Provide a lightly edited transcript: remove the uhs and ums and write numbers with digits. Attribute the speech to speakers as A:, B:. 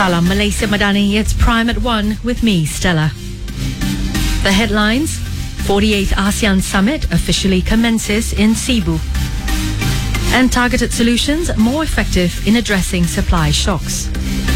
A: Salam Malaysia Madani, it's Prime at 1 with me, Stella. The headlines: 48th ASEAN Summit officially commences in Cebu. And targeted solutions more effective in addressing supply shocks.